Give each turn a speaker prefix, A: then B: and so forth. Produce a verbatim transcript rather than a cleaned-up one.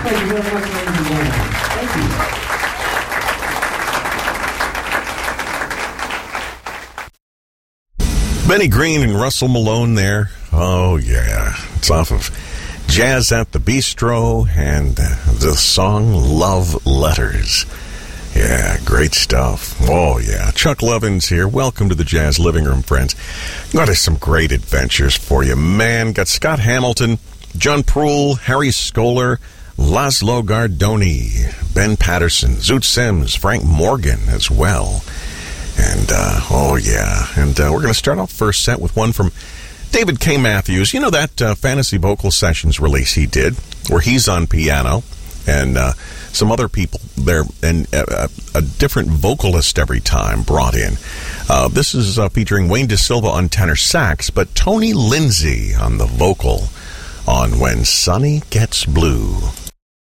A: Thank you very much, ladies and gentlemen. Thank you.
B: Benny Green and Russell Malone there. Oh, yeah. It's off of Jazz at the Bistro and the song Love Letters. Yeah, great stuff. Oh, yeah. Chuck Lovins here. Welcome to the Jazz Living Room, friends. Got some great adventures for you, man. Got Scott Hamilton, John Proulx, Harry Skoller, Laszlo Gardoni, Ben Patterson, Zoot Sims, Frank Morgan as well. And, uh, oh, yeah. And uh, we're going to start off first set with one from David K. Matthews. You know that uh, Fantasy Vocal Sessions release he did, where he's on piano and uh, some other people there, and uh, a different vocalist every time brought in. Uh, this is uh, featuring Wayne DeSilva on tenor sax, but Tony Lindsay on the vocal on When Sunny Gets Blue.